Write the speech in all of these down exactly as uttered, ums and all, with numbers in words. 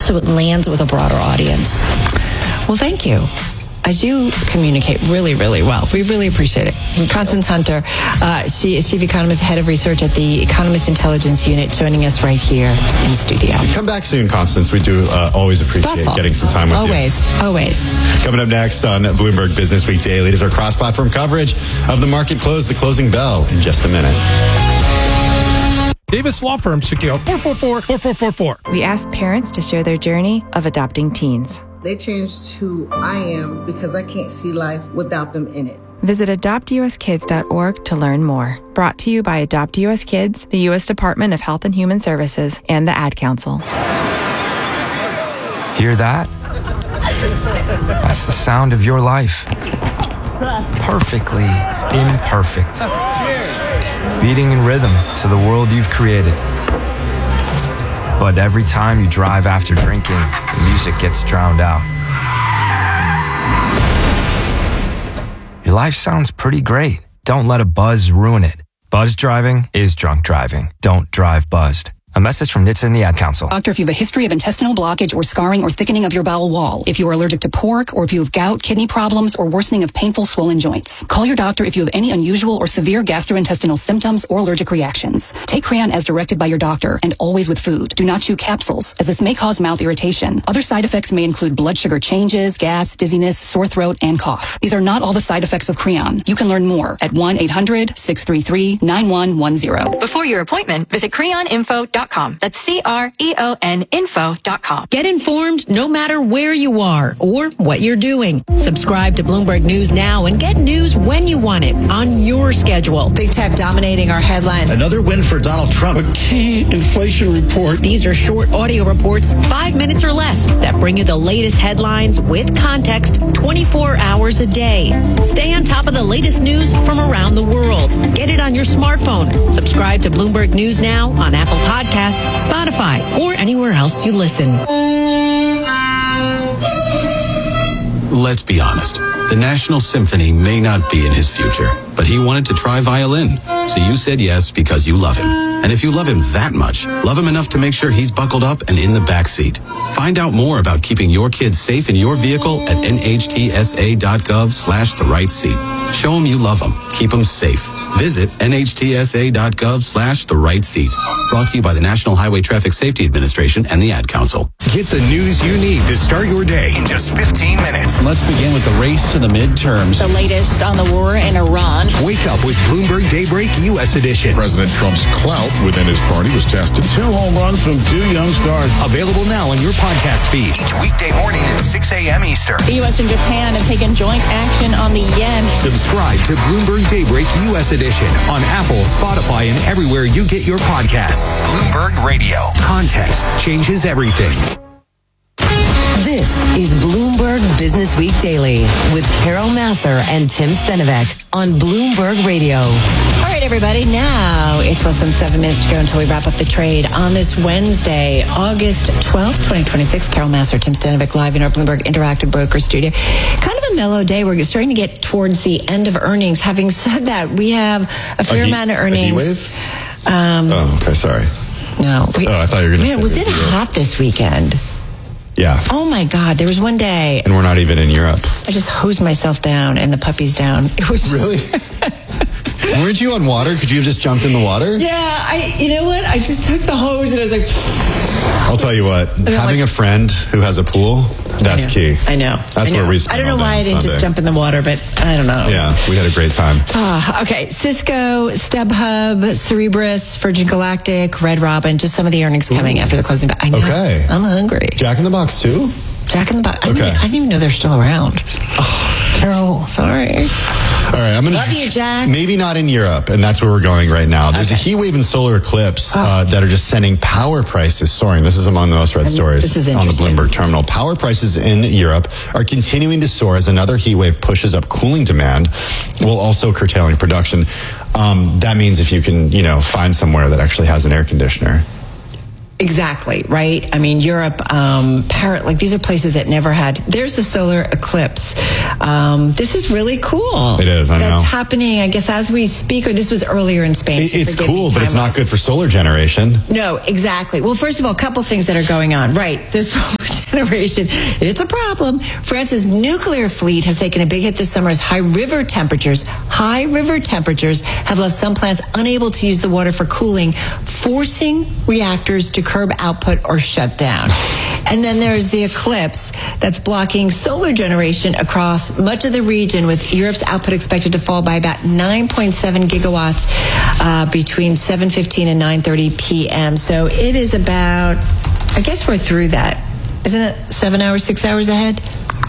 so it lands with a broader audience. Well, thank you. As you communicate really, really well. We really appreciate it. And Constance Hunter, uh, she is Chief Economist, Head of Research at the Economist Intelligence Unit, joining us right here in studio. Come back soon, Constance. We do uh, always appreciate Thoughtful. getting some time with always, you. Always, always. Coming up next on Bloomberg Business Week Daily is our cross-platform coverage of the market close, the closing bell, in just a minute. Davis Law Firm, Secure four four four, four four four four. We ask parents to share their journey of adopting teens. They changed who I am because I can't see life without them in it. Visit adopt u s kids dot org to learn more. Brought to you by Adopt U S Kids, the U S Department of Health and Human Services, and the Ad Council. Hear that? That's the sound of your life. Perfectly imperfect. Beating in rhythm to the world you've created. But every time you drive after drinking, the music gets drowned out. Your life sounds pretty great. Don't let a buzz ruin it. Buzz driving is drunk driving. Don't drive buzzed. A message from N H T S A and the Ad Council. Doctor, if you have a history of intestinal blockage or scarring or thickening of your bowel wall, if you are allergic to pork, or if you have gout, kidney problems, or worsening of painful swollen joints, call your doctor if you have any unusual or severe gastrointestinal symptoms or allergic reactions. Take Creon as directed by your doctor and always with food. Do not chew capsules, as this may cause mouth irritation. Other side effects may include blood sugar changes, gas, dizziness, sore throat, and cough. These are not all the side effects of Creon. You can learn more at one eight hundred, six three three, nine one one zero. Before your appointment, visit creon info dot com. That's C R E O N info dot com. Get informed no matter where you are or what you're doing. Subscribe to Bloomberg News now and get news when you want it on your schedule. Big tech dominating our headlines. Another win for Donald Trump. A key inflation report. These are short audio reports, five minutes or less, that bring you the latest headlines with context twenty-four hours a day. Stay on top of the latest news from around the world. Get it on your smartphone. Subscribe to Bloomberg News now on Apple Podcasts, Spotify, or anywhere else you listen. Let's be honest. The National Symphony may not be in his future, but he wanted to try violin. So you said yes because you love him. And if you love him that much, love him enough to make sure he's buckled up and in the back seat. Find out more about keeping your kids safe in your vehicle at N H T S A dot gov slash the right seat. Show them you love them. Keep them safe. Visit N H T S A dot gov slash the right seat. Brought to you by the National Highway Traffic Safety Administration and the Ad Council. Get the news you need to start your day in just fifteen minutes. Let's begin with the race to the midterms. The latest on the war in Iran. Wake up with Bloomberg Daybreak U S Edition. President Trump's clout within his party was tested. Two home runs from two young stars. Available now on your podcast feed. Each weekday morning at six a.m. Eastern. The U S and Japan have taken joint action on the yen. Subscribe to Bloomberg Daybreak U S Edition on Apple, Spotify, and everywhere you get your podcasts. Bloomberg Radio. Context changes everything. This is Bloomberg Business Week Daily with Carol Massar and Tim Stenovec on Bloomberg Radio. All right, everybody. Now it's less than seven minutes to go until we wrap up the trade on this Wednesday, August twelfth, twenty twenty-six. Carol Massar, Tim Stenovec, live in our Bloomberg Interactive Broker Studio. Kind of a mellow day. We're starting to get towards the end of earnings. Having said that, we have a fair a heat, amount of earnings. A heat wave? Um, oh, okay. Sorry. No. We, oh, I thought you were going to say was it hot this weekend? Yeah. Oh, my God. There was one day. And we're not even in Europe. I just hosed myself down and the puppies down. It was really? Weren't you on water? Could you have just jumped in the water? Yeah. I. You know what? I just took the hose and I was like. I'll tell you what. Having like, a friend who has a pool, that's I key. I know. That's I know. where we spend I don't know why I didn't Sunday. just jump in the water, but I don't know. Yeah, we had a great time. Uh, okay. Cisco, StubHub, Cerebras, Virgin Galactic, Red Robin, just some of the earnings coming Ooh. after the closing. I know. Okay. I'm hungry. Jack in the Box, too? Jack in the Box. I, okay. I didn't even know they're still around. Oh, Carol, sorry. All right, I'm gonna love you, Jack. Maybe not in Europe, and that's where we're going right now. There's okay. a heat wave and solar eclipse oh. uh, that are just sending power prices soaring. This is among the most read stories this is on the Bloomberg terminal. Power prices in Europe are continuing to soar as another heat wave pushes up cooling demand, while also curtailing production. Um, that means if you can, you know, find somewhere that actually has an air conditioner. Exactly, right? I mean, Europe, um, Paris, like these are places that never had. There's the solar eclipse. Um, this is really cool. It is, I know. That's happening, I guess, as we speak, or this was earlier in Spain. It, so it's forgive me cool, but it's not time-wise. good for solar generation. No, exactly. Well, first of all, a couple things that are going on. Right, the solar generation, it's a problem. France's nuclear fleet has taken a big hit this summer as high river temperatures, high river temperatures have left some plants unable to use the water for cooling, forcing reactors to curb output or shut down. And then there's the eclipse that's blocking solar generation across much of the region, with Europe's output expected to fall by about nine point seven gigawatts uh, between seven fifteen and nine thirty p.m. So it is about, I guess we're through that. Isn't it seven hours, six hours ahead?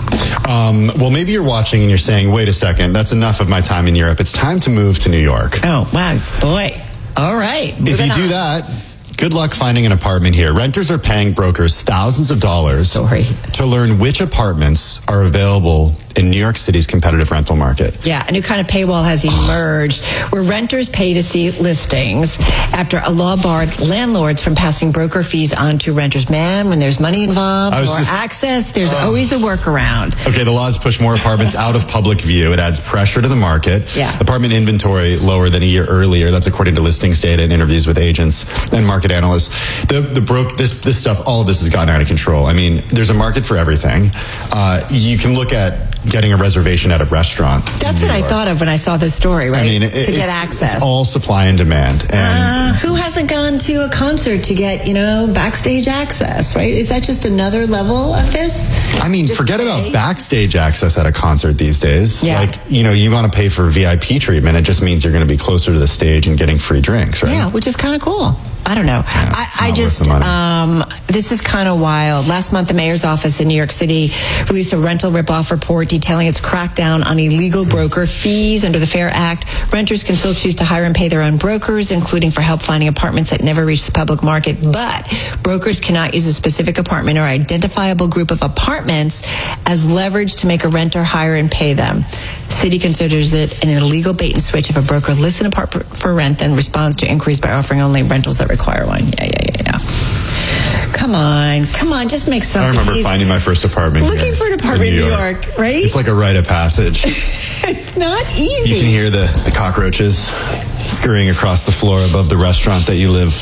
Um, well, maybe you're watching and you're saying, wait a second, that's enough of my time in Europe. It's time to move to New York. Oh, wow. Boy. All right. If you do that, good luck finding an apartment here. Renters are paying brokers thousands of dollars Sorry. to learn which apartments are available in New York City's competitive rental market. Yeah, a new kind of paywall has emerged where renters pay to see listings after a law barred landlords from passing broker fees on to renters. Man, when there's money involved I was or just- access, there's Oh. always a workaround. Okay, the laws push more apartments out of public view. It adds pressure to the market. Yeah. Apartment inventory lower than a year earlier. That's according to listings data and interviews with agents and market analysts. The the broke this this stuff. All of this has gotten out of control. I mean, there's a market for everything. Uh, you can look at getting a reservation at a restaurant. That's in what New I York. thought of when I saw this story, right? I mean, it, to get it's, access. It's all supply and demand. And Uh, who hasn't gone to a concert to get, you know, backstage access, right? Is that just another level of this? I mean, Just forget pay? about backstage access at a concert these days. Yeah. Like, you know, you want to pay for V I P treatment. It just means you're going to be closer to the stage and getting free drinks, right? Yeah, which is kind of cool. I don't know. Yeah, I, it's I not just, worth the money. um, this is kind of wild. Last month, the mayor's office in New York City released a rental ripoff report detailing its crackdown on illegal broker fees. Under the Fair Act, renters can still choose to hire and pay their own brokers, including for help finding apartments that never reach the public market. But brokers cannot use a specific apartment or identifiable group of apartments as leverage to make a renter hire and pay them. The city considers it an illegal bait and switch if a broker lists an apartment for rent, then responds to inquiries by offering only rentals that require one. Yeah, yeah, yeah, yeah. Come on, come on, just make I something remember easy. finding my first apartment. Looking here for an apartment in New York, right? It's like a rite of passage. It's not easy. You can hear the, the cockroaches scurrying across the floor above the restaurant that you live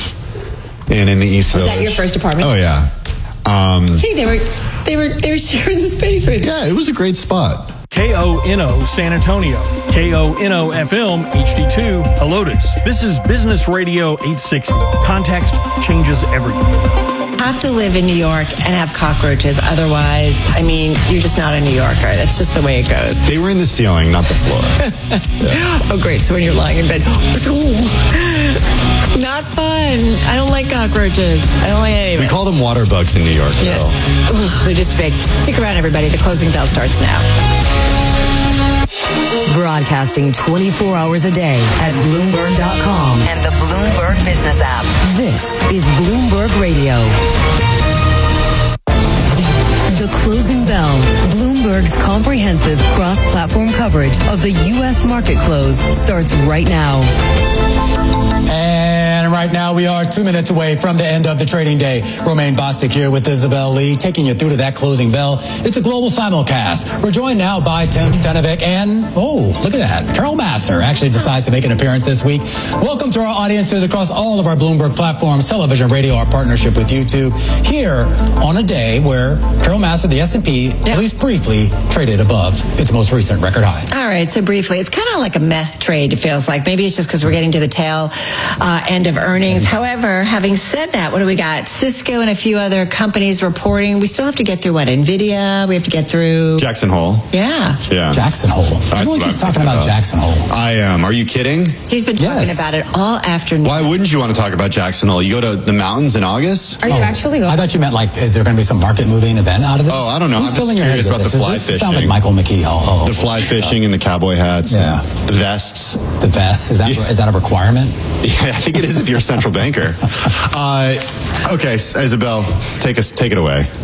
in in the East Was Village. that your first apartment? Oh yeah. Um, Hey, they were they were they were sharing the space with you. yeah, it was a great spot. K O N O San Antonio, K O N O F M H D two Helotes. This is Business Radio eight sixty. Context changes everything. Have to live in New York and have cockroaches. Otherwise, I mean, you're just not a New Yorker. That's just the way it goes. They were in the ceiling, not the floor. Oh, great. So when you're lying in bed, not fun. I don't like cockroaches. I don't like any of We it. call them water bugs in New York. Yeah. though. Ugh, they're just big. Stick around, everybody. The closing bell starts now. Broadcasting twenty-four hours a day at Bloomberg dot com and the Bloomberg Business app. This is Bloomberg Radio. The Closing Bell, Bloomberg's comprehensive cross-platform coverage of the U S market close, starts right now. And right now we are two minutes away from the end of the trading day. Romaine Bostic here with Isabel Lee, taking you through to that closing bell. It's a global simulcast. We're joined now by Tim Stenovic and, oh, look at that. Carol Massar actually decides to make an appearance this week. Welcome to our audiences across all of our Bloomberg platforms, television, radio, our partnership with YouTube, here on a day where Carol Massar, the S and P, yeah. at least briefly, traded above its most recent record high. All right, so briefly, it's kind of like a meh trade, it feels like. Maybe it's just because we're getting to the tail uh, end of earnings. However, having said that, what do we got? Cisco and a few other companies reporting. We still have to get through what? NVIDIA? We have to get through... Jackson Hole. Yeah. Yeah. Jackson Hole. Everyone keeps talking about, about Jackson Hole. I am. Are you kidding? He's been talking yes. about it all afternoon. Why wouldn't you want to talk about Jackson Hole? You go to the mountains in August? Are you oh, actually going? I thought you meant like, is there going to be some market moving event out of it? Oh, I don't know. Who's I'm just curious about the fly this, fishing. It sounds like Michael McKee. Oh, oh, the fly fishing and the cowboy hats. Yeah. The vests. The vests. Is that yeah. is that a requirement? Yeah, I think it is if you're a central banker. Uh, okay, Isabel, take us take it away.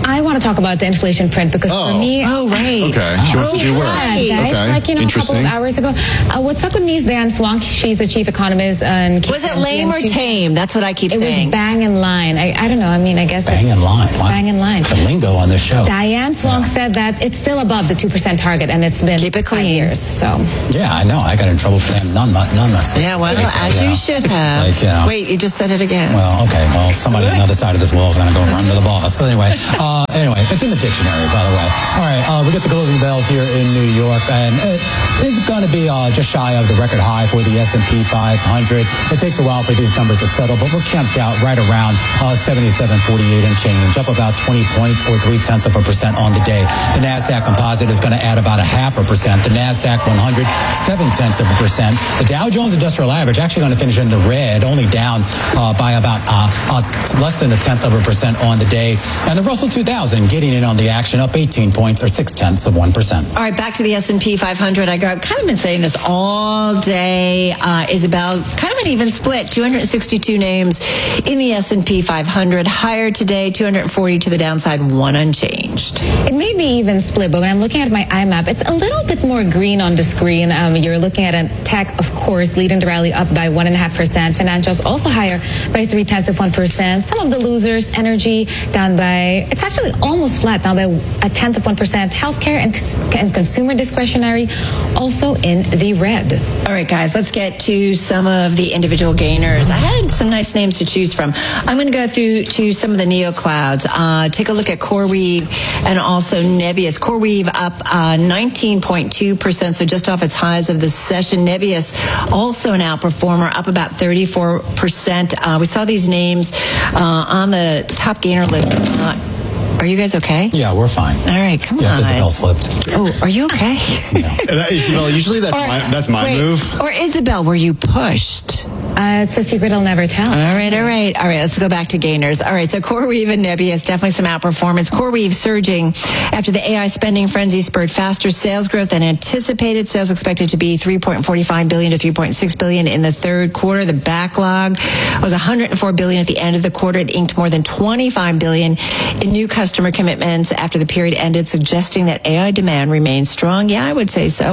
I want to talk about the inflation print because Oh. for me... Oh, right. Okay. She wants to do work. Yeah, guys. Okay. Like, you know, a couple of Interesting. hours ago. Uh, what stuck with me is Diane Swank. She's the chief economist. And Was it lame or tame? That's what I keep It saying. was bang in line. I, I don't know. I mean, I guess Bang it's in line. Wow. bang in line. The lingo on this show. Diane Swank said that it's still above the two percent target, and it's been Keep it five clean. years. So Yeah, I know. I got in trouble for saying none, none, none. Yeah, well, as you should have. Like, you know. Wait, you just said it again. Well, okay. Well, somebody on the other side of this wall is going to go run to the boss. So anyway, uh, anyway, it's in the dictionary, by the way. All right, uh, we get the closing bells here in New York, and it is going to be uh, just shy of the record high for the S and P five hundred. It takes a while for these numbers to settle, but we're camped out right around uh, seventy-seven forty-eight and change, up about twenty points or three tenths of a percent on the day. The NASDAQ composite is going to add about a half a percent. The NASDAQ one hundred, seven tenths of a percent. The Dow Jones Industrial Average actually going to finish in the red, only down uh, by about uh, uh, less than a tenth of a percent on the day. And the Russell two thousand getting in on the action, up eighteen points or six tenths of one percent. All right, back to the S and P five hundred. I go, I've kind of been saying this all day, uh, Isabel. Kind of an even split. two hundred sixty-two names in the S and P five hundred. Higher today, two hundred forty to the downside, one unchanged. it may be even split, but when I'm looking at my I map, it's a little bit more green on the screen. Um, you're looking at a tech, of course, leading the rally up by one and a half percent. Financials also higher by three tenths of one percent. Some of the losers, energy down by, it's actually almost flat, down by a tenth of one percent. Healthcare and, and consumer discretionary also in the red. All right, guys, let's get to some of the individual gainers. I had some nice names to choose from. I'm going to go through to some of the neoclouds. Uh, take a look at CoreWeave and also Nebius. CoreWeave up uh, nineteen point two percent, so just off its highs of the session. Nebius also an outperformer, up about thirty-four percent. Uh, we saw these names uh, on the top gainer list. Uh, Are you guys okay? Yeah, we're fine. All right, come yeah, on. Isabel slipped. Oh, are you okay? Isabel, usually that's Or- my, that's my wait, move. Or Isabel, were you pushed? Uh, it's a secret I'll never tell. All right, all right, all right. Let's go back to gainers. All right, so CoreWeave and Nebius, definitely some outperformance. CoreWeave surging after the A I spending frenzy spurred faster sales growth than anticipated. Sales expected to be three point four five billion to three point six billion in the third quarter. The backlog was one hundred four billion at the end of the quarter. It inked more than twenty-five billion in new customer commitments after the period ended, suggesting that A I demand remains strong. Yeah, I would say so.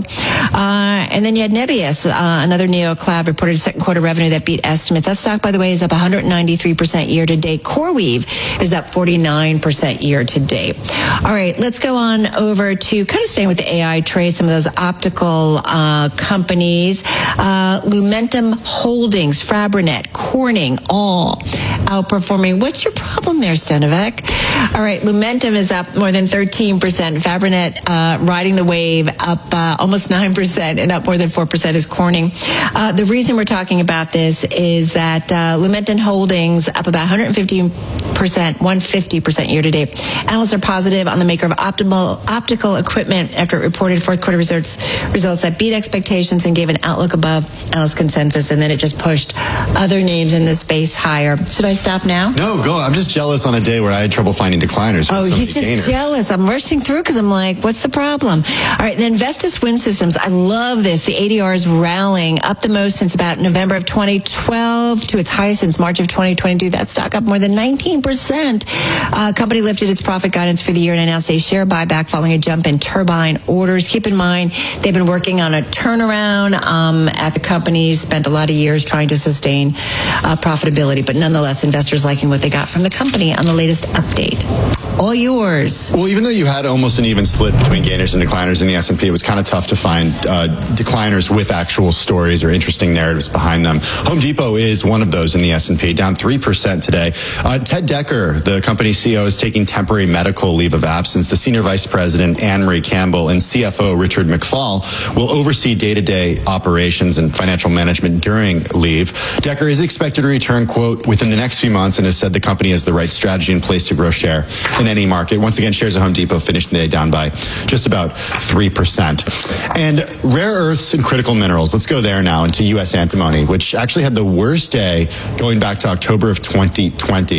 Uh, and then you had Nebius, uh, another neocloud, reported second quarter revenue that beat estimates. That stock, by the way, is up one hundred ninety-three percent year to date. CoreWeave is up forty-nine percent year to date. All right, let's go on over to kind of staying with the A I trade, some of those optical uh, companies. Uh, Lumentum Holdings, Fabrinet, Corning, all outperforming. What's your problem there, Stenovic? All right, Lumentum is up more than thirteen percent. Fabrinet uh, riding the wave, up uh, almost nine percent, and up more than four percent is Corning. Uh, the reason we're talking about this is that uh, Lumentum Holdings up about one hundred fifteen percent, one hundred fifty percent year to date. Analysts are positive on the maker of optimal optical equipment after it reported fourth quarter results, results that beat expectations and gave an outlook above analyst consensus, and then it just pushed other names in the space higher. Should I stop now? No, go. I'm just jealous on a day where I had trouble finding decliners. Oh, with so he's many just gainers. jealous. I'm rushing through because I'm like, what's the problem? All right, then Vestas Wind Systems. I love this. The A D R is rallying up the most since about November of twenty twelve to its highest since March of twenty twenty-two. That stock up more than nineteen percent. Uh, company lifted its profit guidance for the year and announced a share buyback following a jump in turbine orders. Keep in mind, they've been working on a turnaround um, at the company, spent a lot of years trying to sustain uh, profitability, but nonetheless, investors liking what they got from the company on the latest update. All yours. Well, even though you had almost an even split between gainers and decliners in the S and P, it was kind of tough to find uh, decliners with actual stories or interesting narratives behind them. Home Depot is one of those in the S and P, down three percent today. Uh, Ted Decker, the company's C E O, is taking temporary medical leave of absence. The senior vice president, Anne Marie Campbell, and C F O, Richard McFall, will oversee day-to-day operations and financial management during leave. Decker is expected to return, quote, within the next few months, and has said the company has the right strategy in place to grow share in any market. Once again, shares of Home Depot finished the day down by just about three percent. And rare earths and critical minerals, let's go there now into U S antimony, which actually had the worst day going back to October of twenty twenty. This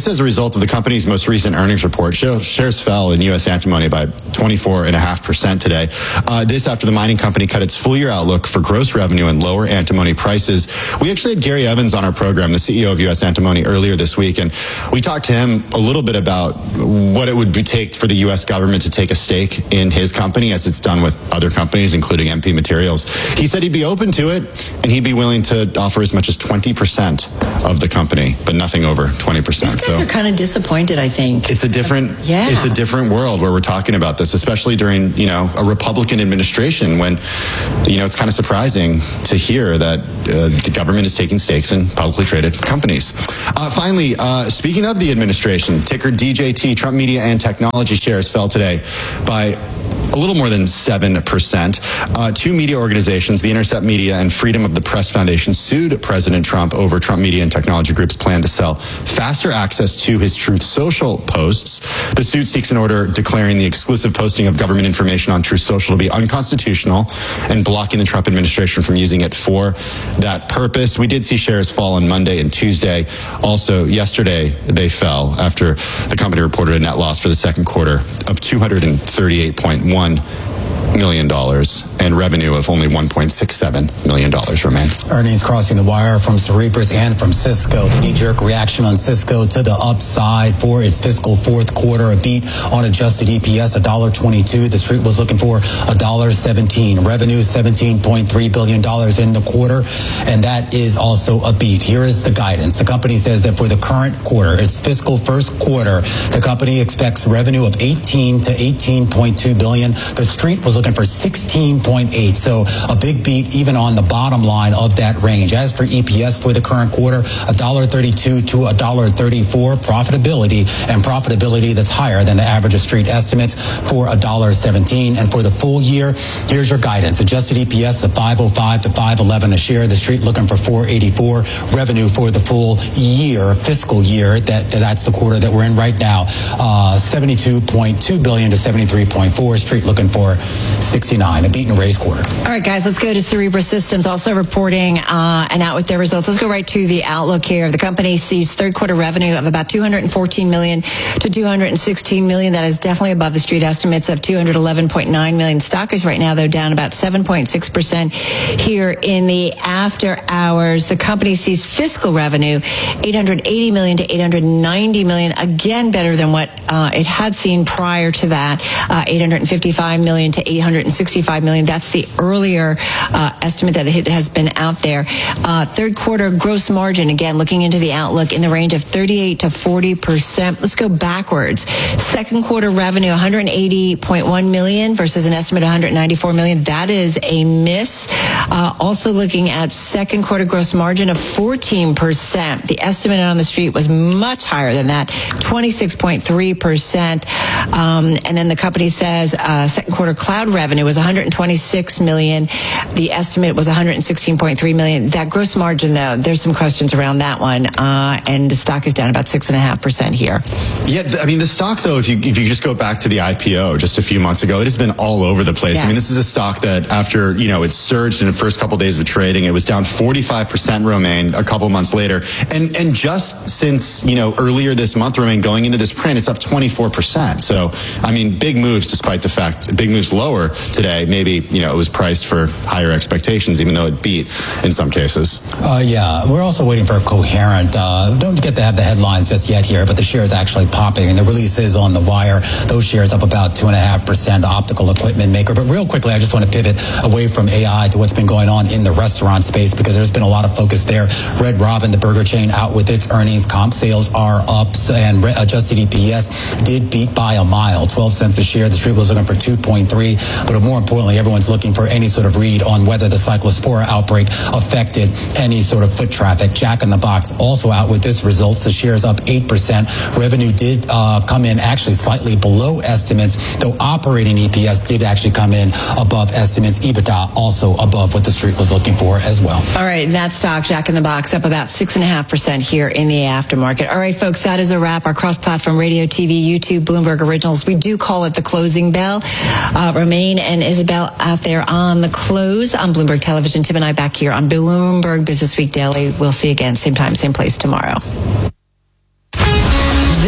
This as a result of the company's most recent earnings report. Shares fell in U S antimony by twenty-four point five percent today. Uh, this after the mining company cut its full year outlook for gross revenue and lower antimony prices. We actually had Gary Evans on our program, the C E O of U S Antimony, earlier this week, and we talked to him a little bit about what it would be take for the U S government to take a stake in his company, as it's done with other companies, including M P Materials. He said he'd be open to it, and he'd be willing to offer as much as twenty percent of the company, but nothing over twenty percent. These guys so are kind of disappointed, I think. It's a different, yeah. it's a different world where we're talking about this, especially during, you know, a Republican administration when, you know, it's kind of surprising to hear that uh, the government is taking stakes in publicly traded companies. Uh, finally, uh, speaking of the administration, ticker D J T, Trump Media and Technology shares fell today by a little more than seven percent. Uh, two media organizations, The Intercept Media and Freedom of the Press Foundation, sued President Trump over Trump Media and Technology Group's plan to sell faster access to his Truth Social posts. The suit seeks an order declaring the exclusive posting of government information on Truth Social to be unconstitutional and blocking the Trump administration from using it for that purpose. We did see shares fall on Monday and Tuesday. Also, yesterday, they fell after the company reported a net loss for the second quarter of two hundred thirty-eight point one million dollars and revenue of only one point six seven million dollars remain. Earnings crossing the wire from Cerebras and from Cisco. The knee-jerk reaction on Cisco to the upside for its fiscal fourth quarter. A beat on adjusted E P S, one dollar twenty-two. The street was looking for one dollar seventeen. Revenue, seventeen point three billion dollars in the quarter, and that is also a beat. Here is the guidance. The company says that for the current quarter, its fiscal first quarter, the company expects revenue of eighteen to eighteen point two billion dollars. The street was looking for sixteen point eight, so a big beat even on the bottom line of that range. As for E P S for the current quarter, one dollar thirty-two to one dollar thirty-four. Profitability, and profitability that's higher than the average of street estimates for one dollar seventeen. And for the full year, here's your guidance. Adjusted E P S of five oh five to five eleven a share. The street looking for four eighty-four. Revenue for the full year, fiscal year, that that's the quarter that we're in right now, uh, seventy-two point two billion to seventy-three point four. Street looking for sixty-nine, a beat and raise quarter. All right, guys, let's go to Cerebras Systems, also reporting uh, and out with their results. Let's go right to the outlook here. The company sees third quarter revenue of about two hundred fourteen million to two hundred sixteen million. That is definitely above the street estimates of two hundred eleven point nine million. Stock is right now, though, down about seven point six percent here in the after hours. The company sees fiscal revenue eight hundred eighty million to eight hundred ninety million. Again, better than what uh, it had seen prior to that, uh, eight hundred fifty-five million to eight hundred sixty-five million. That's the earlier uh, estimate that it has been out there. Uh, third quarter gross margin, again, looking into the outlook, in the range of thirty-eight to forty percent. Let's go backwards. Second quarter revenue, one hundred eighty point one million versus an estimate of one hundred ninety-four million. That is a miss. Uh, also looking at second quarter gross margin of fourteen percent. The estimate on the street was much higher than that, twenty-six point three percent. Um, and then the company says uh, second quarter cloud revenue was one hundred twenty-six million. The estimate was one hundred sixteen point three million. That gross margin, though, there's some questions around that one. Uh, and the stock is down about six and a half percent here. Yeah, I mean, the stock, though, if you if you just go back to the I P O just a few months ago, it has been all over the place. Yes. I mean, this is a stock that after, you know, it surged in the first couple of days of trading, it was down forty-five percent, Romaine, a couple months later. And and just since, you know, earlier this month, Romaine, going into this print, it's up twenty-four percent. So, I mean, big moves despite the fact, big moves lower today. Maybe, you know, it was priced for higher expectations, even though it beat in some cases. Uh, yeah, we're also waiting for a Coherent. Uh, don't get to have the headlines just yet here, but the share is actually popping, and the release is on the wire. Those shares up about two and a half percent. Optical equipment maker. But real quickly, I just want to pivot away from A I to what's been going on in the restaurant space, because there's been a lot of focus there. Red Robin, the burger chain, out with its earnings. Comp sales are up, and adjusted E P S did beat by a mile, twelve cents a share. The street was looking for two point three, but more importantly, everyone's looking for any sort of read on whether the cyclospora outbreak affected any sort of foot traffic. Jack in the Box also out with this results. The shares up eight percent. Revenue did uh, come in actually slightly below estimates, though operating E P S did actually come in above estimates. EBITDA also above what the street was looking for as well. All right, and that stock, Jack in the Box, up about six and a half percent here in the aftermarket. All right, folks, that is a wrap. Our cross-platform radio, T V, YouTube, Bloomberg Originals. We do call it the closing bell. Uh, Romaine and Isabel out there on the close on Bloomberg Television. Tim and I back here on Bloomberg Business Week Daily. We'll see you again, same time, same place tomorrow.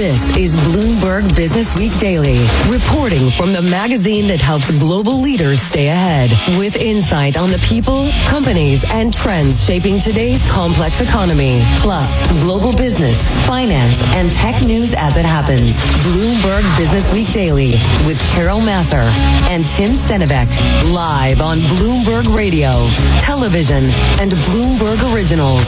This is Bloomberg Business Week Daily, reporting from the magazine that helps global leaders stay ahead, with insight on the people, companies, and trends shaping today's complex economy, plus global business, finance, and tech news as it happens. Bloomberg Business Week Daily with Carol Massar and Tim Stenivek, live on Bloomberg Radio, television, and Bloomberg Originals.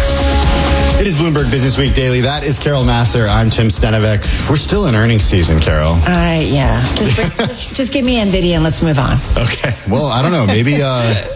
It is Bloomberg Business Week Daily. That is Carol Massar. I'm Tim Stenivek. We're still in earnings season, Carol. Uh, yeah. Just, just, just give me NVIDIA and let's move on. Okay. Well, I don't know. Maybe, uh,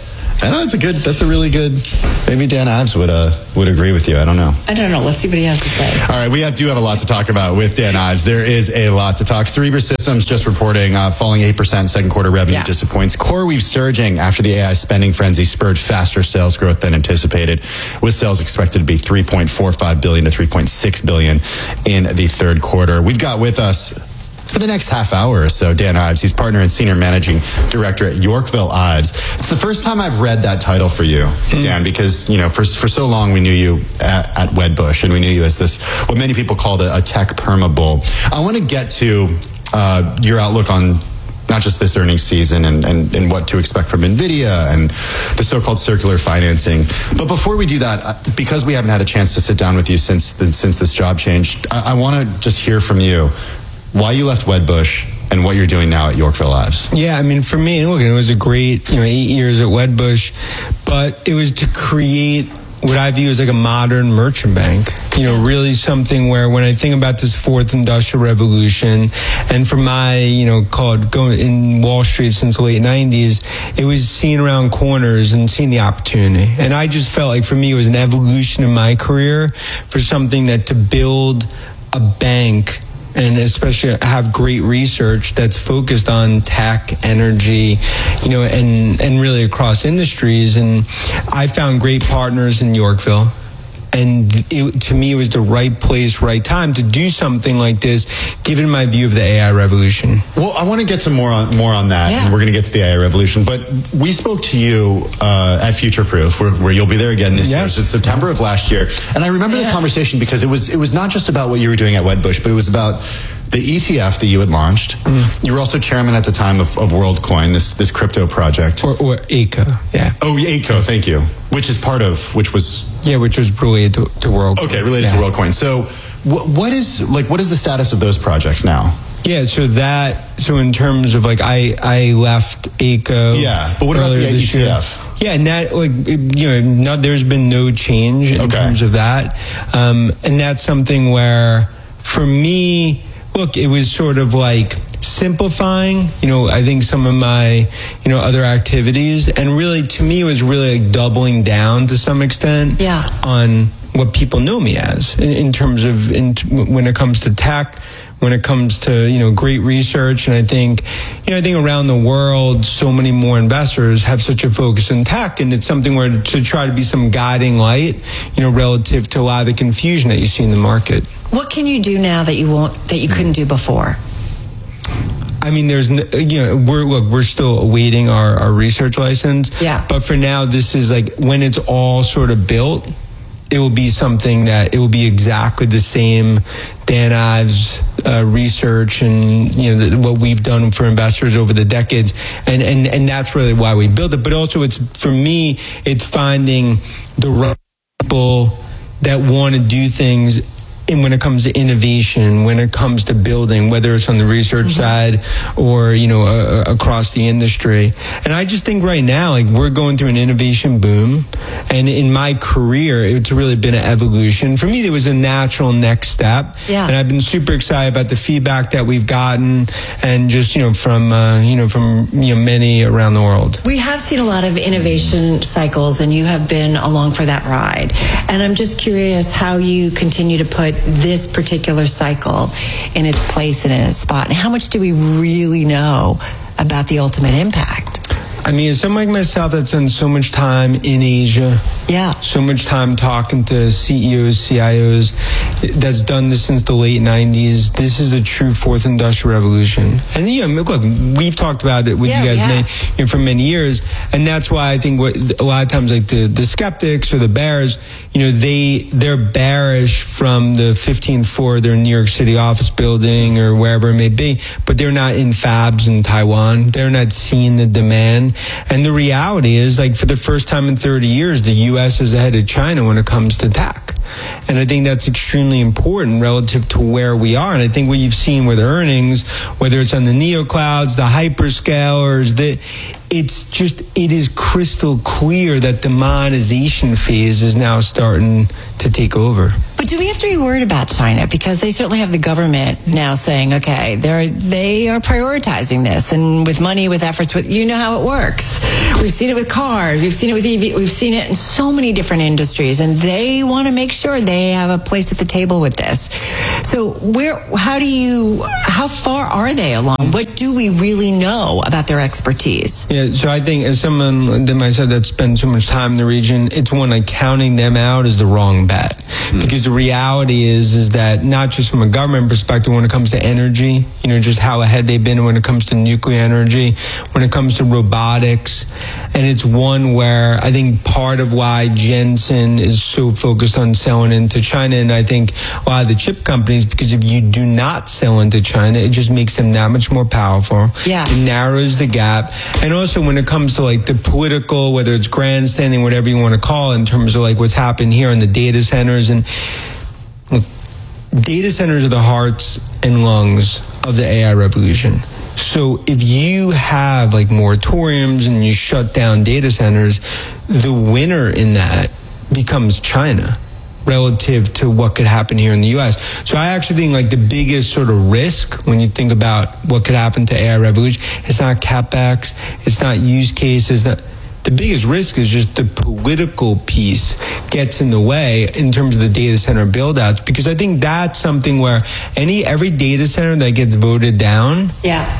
I know it's a good, that's a really good, maybe Dan Ives would, uh, would agree with you. I don't know. I don't know. Let's see what he has to say. All right. We have, do have a lot to talk about with Dan Ives. There is a lot to talk. Cerebras Systems just reporting, uh, falling eight percent. Second quarter revenue yeah. disappoints. CoreWeave surging after the A I spending frenzy spurred faster sales growth than anticipated, with sales expected to be three point four five billion dollars to three point six billion dollars in the third quarter. We've got with us for the next half hour or so, Dan Ives. He's partner and senior managing director at Yorkville Ives. It's the first time I've read that title for you, mm. Dan, because, you know, for, for so long we knew you at, at Wedbush, and we knew you as this, what many people called a, a tech perma bull. I want to get to uh, your outlook on not just this earnings season and, and, and what to expect from NVIDIA and the so-called circular financing. But before we do that, because we haven't had a chance to sit down with you since the, since this job changed, I, I want to just hear from you why you left Wedbush and what you're doing now at Yorkville Ives. Yeah, I mean, for me, look, it was a great, you know, eight years at Wedbush, but it was to create what I view as like a modern merchant bank. You know, really something where when I think about this fourth industrial revolution, and from my, you know, call it going in Wall Street since the late nineties, it was seeing around corners and seeing the opportunity. And I just felt like for me, it was an evolution in my career for something that to build a bank and especially have great research that's focused on tech, energy, you know, and, and really across industries. And I found great partners in Yorkville. And it, to me, it was the right place, right time to do something like this, given my view of the A I revolution. Well, I want to get to more on more on that, yeah. and we're going to get to the A I revolution. But we spoke to you uh, at Future Proof, where, where you'll be there again this yes. year. It's September of last year, and I remember yeah. the conversation because it was it was not just about what you were doing at Wedbush, but it was about the E T F that you had launched. Mm. You were also chairman at the time of, of WorldCoin, this this crypto project. Or, or A C O, yeah. Oh, A C O, thank you. Which is part of, which was... Yeah, which was related to, to WorldCoin. Okay, related yeah. to WorldCoin. So wh- what is, like, what is the status of those projects now? Yeah, so that, so in terms of like, I, I left A C O. Yeah, but what about the E T F? Year. Yeah, and that, like, you know, not, there's been no change in okay. terms of that. Um, and that's something where, for me, look, it was sort of like simplifying, you know, I think some of my, you know, other activities. And really, to me, it was really like doubling down to some extent yeah. on what people know me as in, in terms of in, when it comes to tech, when it comes to, you know, great research. And I think, you know, I think around the world, so many more investors have such a focus in tech, and it's something where to try to be some guiding light, you know, relative to a lot of the confusion that you see in the market. What can you do now that you won't, that you couldn't do before? I mean, there's, you know, we're, look, we're still awaiting our, our research license. Yeah. But for now, this is like, when it's all sort of built, it will be something that it will be exactly the same Dan Ives uh, research and, you know, the, what we've done for investors over the decades. And, and, and that's really why we built it. But also it's, for me, it's finding the right people that want to do things. And when it comes to innovation, when it comes to building, whether it's on the research mm-hmm. side or, you know, uh, across the industry. And I just think right now, like, we're going through an innovation boom. And in my career, it's really been an evolution. For me, there was a natural next step. Yeah. And I've been super excited about the feedback that we've gotten, and just, you know, from, uh, you know, from, you know, many around the world. We have seen a lot of innovation cycles, and you have been along for that ride. And I'm just curious how you continue to put this particular cycle in its place and in its spot, and how much do we really know about the ultimate impact? I mean, as someone like myself that's spent so much time in Asia, yeah, so much time talking to C E Os, C I Os, that's done this since the late nineties. This is a true fourth industrial revolution. And you know, look, we've talked about it with yeah, you guys yeah. many, you know, for many years, and that's why I think what, a lot of times, like the, the skeptics or the bears, you know, they they're bearish from the fifteenth floor of their New York City office building or wherever it may be, but they're not in fabs in Taiwan. They're not seeing the demand. And the reality is, like, for the first time in thirty years, the U S is ahead of China when it comes to tech. And I think that's extremely important relative to where we are. And I think what you've seen with earnings, whether it's on the neoclouds, the hyperscalers, the, it's just, it is crystal clear that the monetization phase is now starting to take over. But do we have to be worried about China? Because they certainly have the government now saying, okay, they're, they are prioritizing this. And with money, with efforts, with, you know how it works. We've seen it with cars. We've seen it with E V. We've seen it in so many different industries. And they want to make sure they have a place at the table with this. So where, how do you, how far are they along? What do we really know about their expertise? Yeah, so I think as someone that myself that spends so much time in the region, it's one like counting them out is the wrong bet. Mm. Because the reality is, is that not just from a government perspective when it comes to energy, you know, just how ahead they've been when it comes to nuclear energy, when it comes to robotics. And it's one where I think part of why Jensen is so focused on selling into China, and I think a lot of the chip companies, because if you do not sell into China, it just makes them that much more powerful. Yeah. It narrows the gap. And also when it comes to like the political, whether it's grandstanding, whatever you want to call it, in terms of like what's happened here in the data centers, and look, data centers are the hearts and lungs of the A I revolution. So if you have like moratoriums and you shut down data centers, the winner in that becomes China relative to what could happen here in the U S. So I actually think like the biggest sort of risk when you think about what could happen to A I revolution, it's not CapEx, it's not use cases, not, the biggest risk is just the political piece gets in the way in terms of the data center build outs, because I think that's something where any every data center that gets voted down, yeah,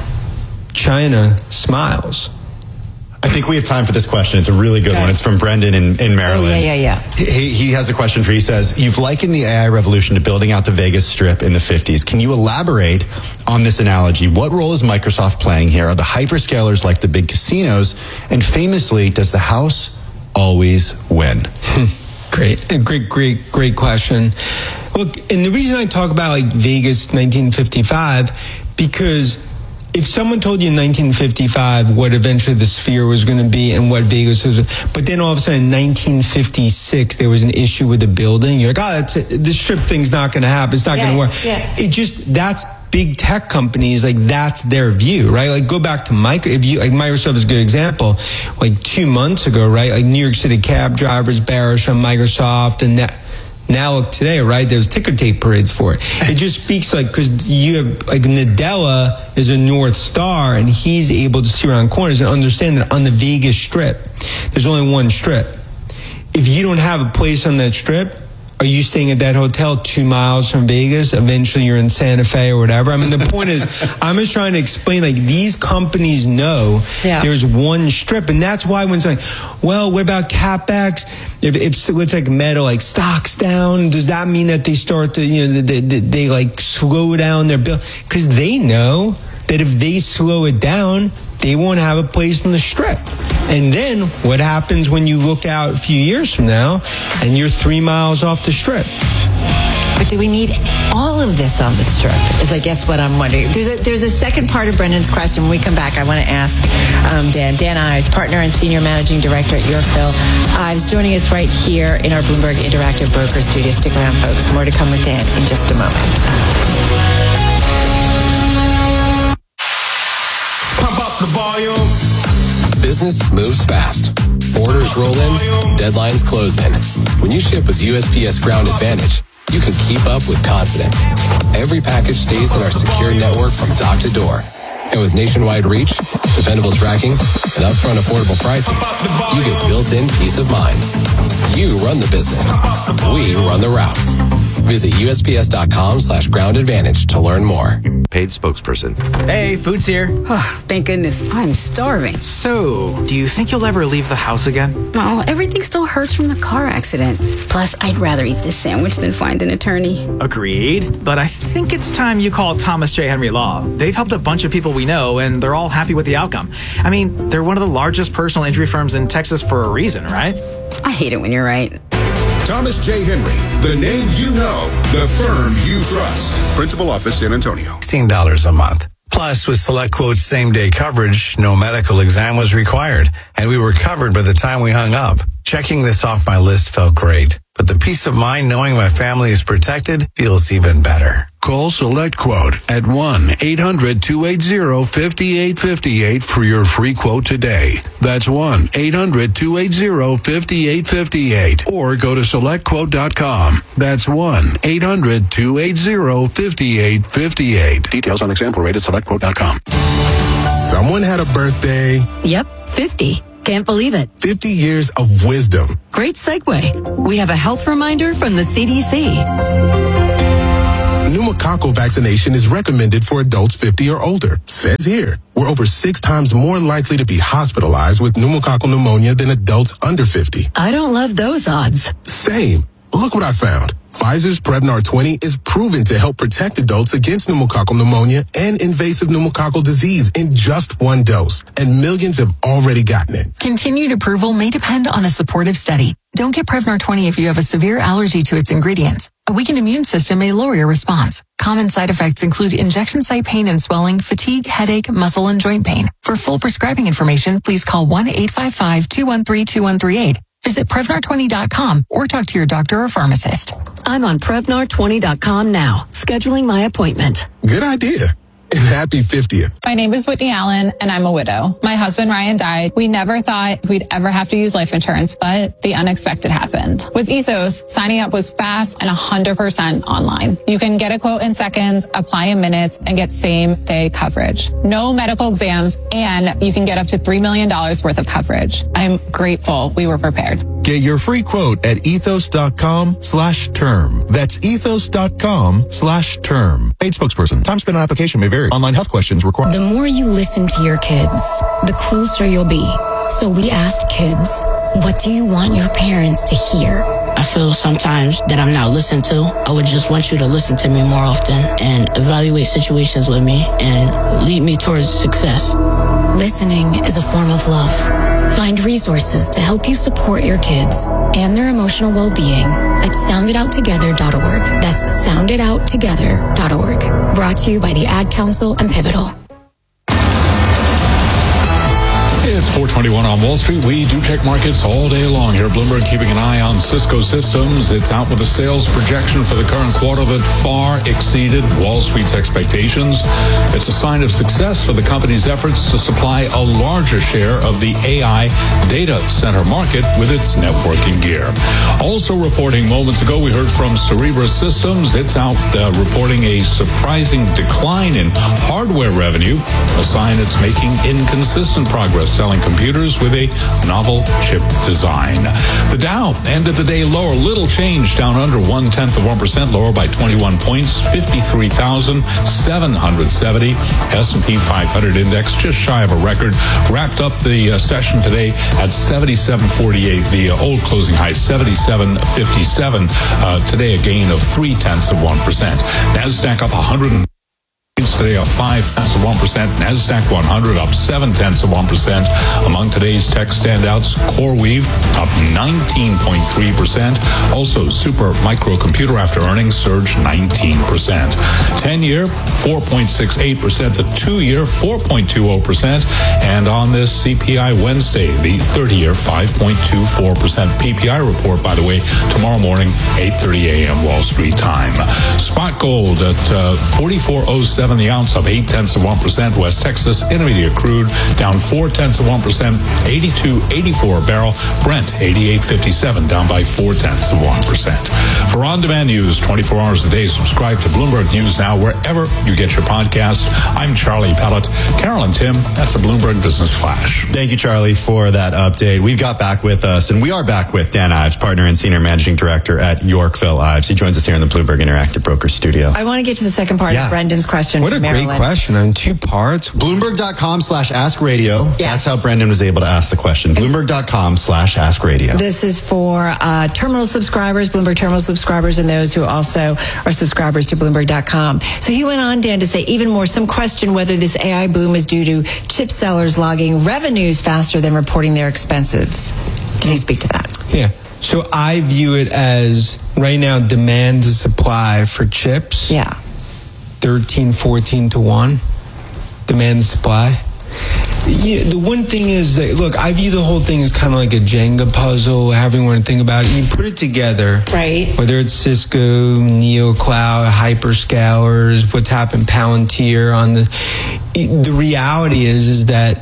China smiles. I think we have time for this question. It's a really good okay. one. It's from Brendan in, in Maryland. Oh, yeah, yeah, yeah. He, he has a question for you. He says, you've likened the A I revolution to building out the Vegas Strip in the fifties. Can you elaborate on this analogy? What role is Microsoft playing here? Are the hyperscalers like the big casinos? And famously, does the house always win? Great, great, great, great question. Look, and the reason I talk about like Vegas nineteen fifty-five, because if someone told you in nineteen fifty-five what eventually the Sphere was going to be and what Vegas was, but then all of a sudden in nineteen fifty-six there was an issue with the building, you're like, oh, that's it. The Strip thing's not going to happen. It's not yeah, going to work. Yeah. It just, that's big tech companies, like that's their view, right? Like go back to Microsoft. If you like Microsoft is a good example. Like two months ago, right? Like New York City cab drivers bearish on Microsoft, and that. Now look today, right? There's ticker tape parades for it. It just speaks like, because you have like Nadella is a North Star, and he's able to see around corners and understand that on the Vegas Strip, there's only one strip. If you don't have a place on that strip, are you staying at that hotel two miles from Vegas? Eventually you're in Santa Fe or whatever. I mean, the point is, I'm just trying to explain, like, these companies know yeah. there's one strip. And that's why when it's like, well, what about CapEx? If, if it's like metal, like stocks down, does that mean that they start to, you know, they, they, they like slow down their bill? Because they know that if they slow it down, they won't have a place on the strip. And then what happens when you look out a few years from now and you're three miles off the strip? But do we need all of this on the strip is, I guess, what I'm wondering. There's a, there's a second part of Brendan's question. When we come back, I want to ask um, Dan. Dan Ives, partner and senior managing director at Yorkville Ives, joining us right here in our Bloomberg Interactive Broker studio. Stick around, folks. More to come with Dan in just a moment. Pump up the volume. Business moves fast. Orders roll in, deadlines close in. When you ship with U S P S Ground Advantage, you can keep up with confidence. Every package stays in our secure network from dock to door, And with nationwide reach, dependable tracking, and upfront affordable pricing, you get built-in peace of mind. You run the business. We run the routes. Visit U S P S dot com slash ground advantage to learn more. Paid spokesperson. Hey, food's here. Oh, thank goodness. I'm starving. So, do you think you'll ever leave the house again? Well, everything still hurts from the car accident. Plus, I'd rather eat this sandwich than find an attorney. Agreed. But I think it's time you call Thomas J. Henry Law. They've helped a bunch of people we know, and they're all happy with the outcome. I mean, they're one of the largest personal injury firms in Texas for a reason, right? I hate it when you're right. Thomas J. Henry, the name you know, the firm you trust. Principal office, San Antonio. sixteen dollars a month. Plus, with SelectQuote's same-day coverage, no medical exam was required, and we were covered by the time we hung up. Checking this off my list felt great, but the peace of mind knowing my family is protected feels even better. Call SelectQuote at one eight hundred two eight zero five eight five eight for your free quote today. That's one eight hundred two eight zero five eight five eight. Or go to select quote dot com. That's one eight hundred two eight zero five eight five eight. Details on example rate at select quote dot com. Someone had a birthday. Yep, fifty. Can't believe it. fifty years of wisdom. Great segue. We have a health reminder from the C D C. Pneumococcal vaccination is recommended for adults fifty or older. Says here, we're over six times more likely to be hospitalized with pneumococcal pneumonia than adults under fifty. I don't love those odds. Same. Look what I found. Pfizer's Prevnar twenty is proven to help protect adults against pneumococcal pneumonia and invasive pneumococcal disease in just one dose, and millions have already gotten it. Continued approval may depend on a supportive study. Don't get Prevnar twenty if you have a severe allergy to its ingredients. A weakened immune system may lower your response. Common side effects include injection site pain and swelling, fatigue, headache, muscle, and joint pain. For full prescribing information, please call one eight five five two one three two one three eight. Visit Prevnar twenty dot com or talk to your doctor or pharmacist. I'm on Prevnar twenty dot com now, scheduling my appointment. Good idea. And happy fiftieth. My name is Whitney Allen, and I'm a widow. My husband, Ryan, died. We never thought we'd ever have to use life insurance, but the unexpected happened. With Ethos, signing up was fast and one hundred percent online. You can get a quote in seconds, apply in minutes, and get same-day coverage. No medical exams, and you can get up to three million dollars worth of coverage. I'm grateful we were prepared. Get your free quote at ethos.com slash term. That's ethos.com slash term. Paid spokesperson. Time spent on application may vary. Online health questions required. The more you listen to your kids, the closer you'll be. So we asked kids, what do you want your parents to hear? I feel sometimes that I'm not listened to. I would just want you to listen to me more often and evaluate situations with me and lead me towards success. Listening is a form of love. Find resources to help you support your kids and their emotional well-being at sound it out together dot org. That's sound it out together dot org. Brought to you by the Ad Council and Pivotal. It's four twenty-one on Wall Street. We do check markets all day long here. Bloomberg keeping an eye on Cisco Systems. It's out with a sales projection for the current quarter that far exceeded Wall Street's expectations. It's a sign of success for the company's efforts to supply a larger share of the A I data center market with its networking gear. Also reporting moments ago, we heard from Cerebras Systems. It's out uh, reporting a surprising decline in hardware revenue, a sign it's making inconsistent progress selling computers with a novel chip design. The Dow ended the day lower, little change, down under one-tenth of one percent, lower by twenty-one points, fifty-three thousand seven hundred seventy. S and P five hundred index just shy of a record. Wrapped up the uh, session today at seventy-seven forty-eight, the uh, old closing high seventy-seven fifty-seven. Uh, today a gain of three-tenths of one percent. NASDAQ up one hundred today up five tenths of one percent. NASDAQ one hundred up seven tenths of one percent. Among today's tech standouts, CoreWeave up nineteen point three percent. Also, Super Microcomputer after earnings surged nineteen percent. ten-year, four point six eight percent. The two-year, four point two zero percent. And on this C P I Wednesday, the thirty-year, five point two four percent. P P I report, by the way, tomorrow morning, eight thirty a.m. Wall Street time. Spot gold at uh, forty-four oh seven on the ounce, up eight tenths of one percent. West Texas Intermediate crude down four tenths of one percent, eighty-two eighty-four a barrel. Brent eighty-eight fifty-seven, down by four tenths of one percent. For on-demand news twenty-four hours a day, subscribe to Bloomberg News Now wherever you get your podcast. I'm Charlie Pellet. Carol and Tim, that's a Bloomberg Business Flash. Thank you, Charlie, for that update. We've got back with us, and we are back with Dan Ives, partner and senior managing director at Yorkville Ives. He joins us here in the Bloomberg Interactive Brokers studio. I want to get to the second part Yeah. of Brendan's question. What a from great Maryland. question on two parts. Bloomberg.com slash ask radio. That's how Brendan was able to ask the question. Bloomberg.com slash ask radio. This is for uh, terminal subscribers, Bloomberg terminal subscribers, and those who also are subscribers to Bloomberg dot com. So he went on, Dan, to say even more, some question whether this A I boom is due to chip sellers logging revenues faster than reporting their expenses. Can you speak to that? Yeah. So I view it as right now demand to supply for chips. Yeah. thirteen, fourteen to one. Demand to supply. Yeah, the one thing is that, look, I view the whole thing as kind of like a Jenga puzzle, however you want to think about it. You put it together. Right. Whether it's Cisco, NeoCloud, hyperscalers, what's happened, Palantir on the, the reality is, is that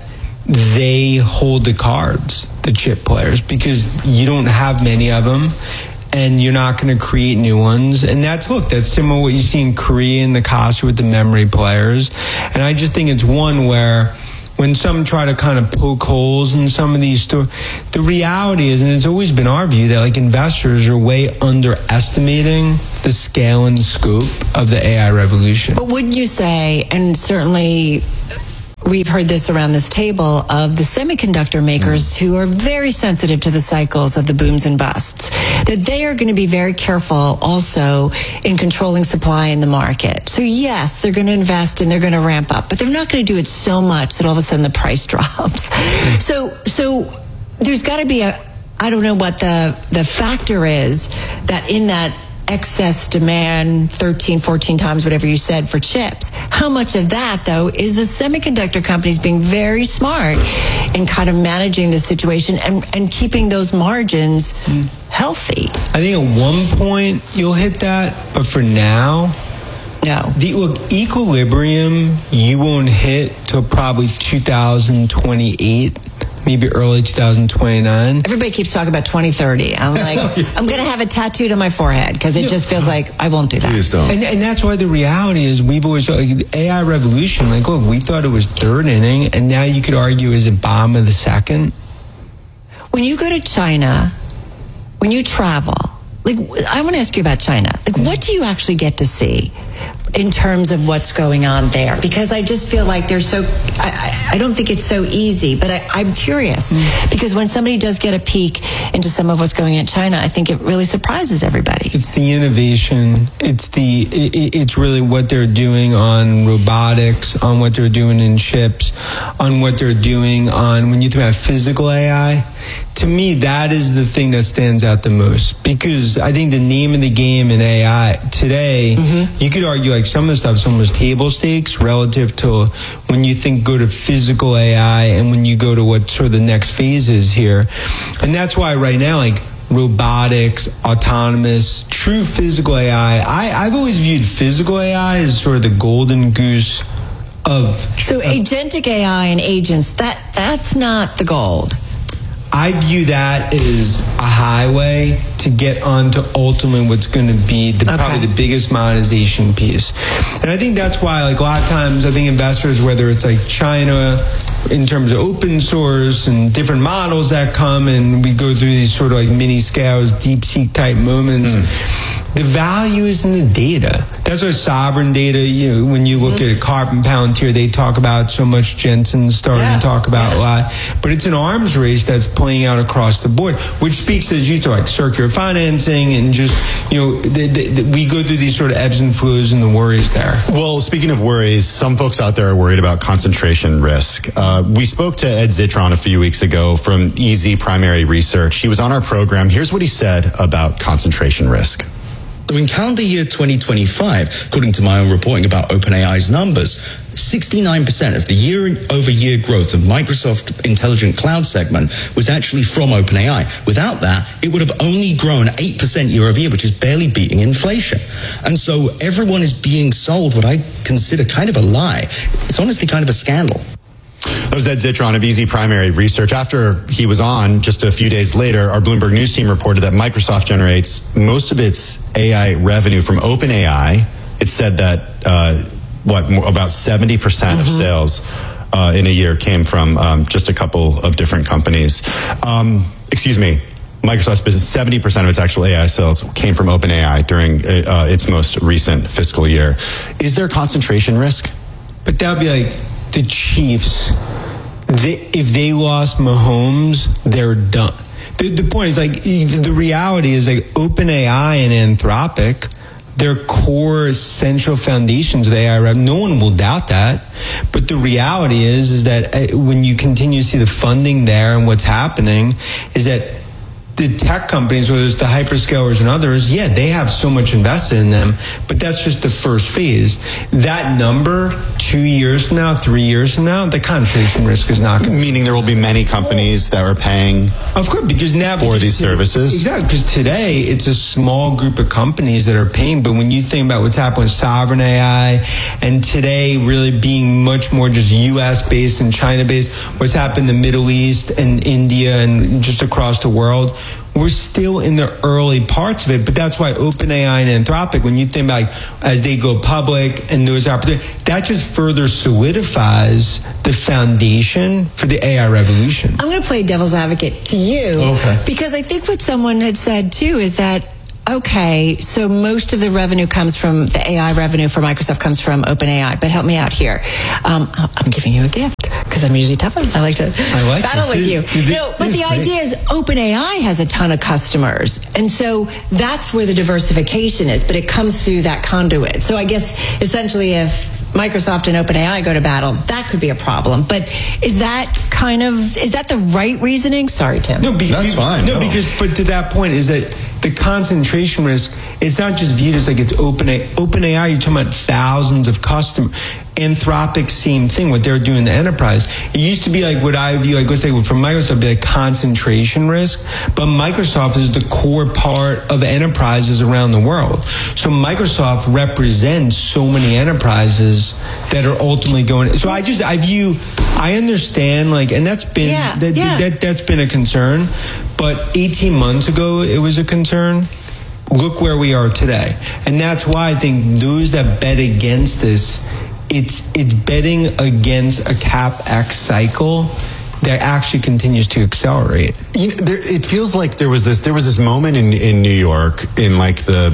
they hold the cards, the chip players, because you don't have many of them. And you're not going to create new ones. And that's, look, that's similar to what you see in Korea and the cost with the memory players. And I just think it's one where when some try to kind of poke holes in some of these stores, the reality is, and it's always been our view, that like investors are way underestimating the scale and scope of the A I revolution. But wouldn't you say, and certainly we've heard this around this table, of the semiconductor makers mm. who are very sensitive to the cycles of the booms and busts, that they are going to be very careful also in controlling supply in the market. So yes, they're going to invest and they're going to ramp up, but they're not going to do it so much that all of a sudden the price drops. Mm. So, so there's got to be a, I don't know what the, the factor is that in that excess demand, thirteen, fourteen times, whatever you said, for chips. How much of that, though, is the semiconductor companies being very smart in kind of managing the situation and, and keeping those margins mm. healthy? I think at one point you'll hit that, but for now, no. The look, equilibrium you won't hit till probably two thousand twenty-eight. Maybe early two thousand twenty-nine. Everybody keeps talking about twenty thirty. I'm like, I'm going to have it tattooed on my forehead because it yeah. just feels like I won't do that. Please don't. And, and that's why the reality is we've always, like, the A I revolution, like, look, we thought it was third inning, and now you could argue is it bottom of the second? When you go to China, when you travel, like, I want to ask you about China. Like, mm-hmm. what do you actually get to see in terms of what's going on there? Because I just feel like they're so, I, I don't think it's so easy, but I, I'm curious. Mm. Because when somebody does get a peek into some of what's going on in China, I think it really surprises everybody. It's the innovation. It's the, it, it's really what they're doing on robotics, on what they're doing in chips, on what they're doing on, when you think about physical A I, to me, that is the thing that stands out the most. Because I think the name of the game in A I today, mm-hmm. you could argue like some of the stuff is almost table stakes relative to when you think go to physical A I and when you go to what sort of the next phase is here. And that's why right now, like robotics, autonomous, true physical A I, I I've always viewed physical A I as sort of the golden goose of... So of, agentic A I and agents, that that's not the gold. I view that as a highway to get onto ultimately what's going to be the, okay. probably the biggest monetization piece. And I think that's why, like, a lot of times I think investors, whether it's like China in terms of open source and different models that come and we go through these sort of like mini scales, DeepSeek type moments, mm. the value is in the data. That's why sovereign data, you know, when you look mm-hmm. at Carbon Palantir, they talk about so much. Jensen's starting yeah. to talk about yeah. a lot. But it's an arms race that's playing out across the board, which speaks, as you to, like circular financing and just, you know, the, the, the, we go through these sort of ebbs and flows and the worries there. Well, speaking of worries, some folks out there are worried about concentration risk. Uh, we spoke to Ed Zitron a few weeks ago from E Z Primary Research. He was on our program. Here's what he said about concentration risk. So in calendar year twenty twenty-five, according to my own reporting about OpenAI's numbers, sixty-nine percent of the year-over-year growth of Microsoft Intelligent Cloud segment was actually from OpenAI. Without that, it would have only grown eight percent year-over-year, which is barely beating inflation. And so everyone is being sold what I consider kind of a lie. It's honestly kind of a scandal. That was Ed Zitron of Easy Primary Research. After he was on, just a few days later, our Bloomberg News team reported that Microsoft generates most of its A I revenue from OpenAI. It said that, uh, what, more, about seventy percent mm-hmm. of sales uh, in a year came from um, just a couple of different companies. Um, excuse me. Microsoft's business, seventy percent of its actual A I sales came from OpenAI during uh, its most recent fiscal year. Is there concentration risk? But that would be like the Chiefs. They, if they lost Mahomes, they're done. The, the point is, like, the reality is, like, OpenAI and Anthropic, their core central foundations of A I revenue, no one will doubt that. But the reality is, is that when you continue to see the funding there and what's happening, is that the tech companies, whether it's the hyperscalers and others, yeah, they have so much invested in them, but that's just the first phase. That number, two years from now, three years from now, the concentration risk is not going to... Meaning there will be many companies that are paying of course, because now, for because these today, services? Exactly, because today it's a small group of companies that are paying, but when you think about what's happening with sovereign A I, and today really being much more just U S-based and China-based, what's happened in the Middle East and India and just across the world, we're still in the early parts of it, but that's why OpenAI and Anthropic, when you think about, like, as they go public and those opportunities, that just further solidifies the foundation for the A I revolution. I'm going to play devil's advocate to you, okay. because I think what someone had said too is that, okay, so most of the revenue comes from the A I revenue for Microsoft comes from OpenAI, but help me out here. Um, I'm giving you a gift because I'm usually tough. I like to I like battle this. with you. This, no, but this, the idea is OpenAI has a ton of customers, and so that's where the diversification is. But it comes through that conduit. So I guess essentially, if Microsoft and OpenAI go to battle, that could be a problem. But is that kind of is that the right reasoning? Sorry, Tim. No, be, that's be, fine. No, no, because but to that point is that the concentration risk, it's not just viewed as like it's OpenAI. OpenAI, you're talking about thousands of customers. Anthropic, same thing, what they're doing in the enterprise. It used to be like what I view, I go say, well, from Microsoft, it'd be a concentration risk, but Microsoft is the core part of enterprises around the world. So Microsoft represents so many enterprises that are ultimately going, so I just, I view, I understand, like, and that's been, yeah, that, yeah. that, that's been a concern, but eighteen months ago, it was a concern. Look where we are today. And that's why I think those that bet against this, it's it's betting against a CapEx cycle that actually continues to accelerate. You know, there, it feels like there was this there was this moment in, in New York in like the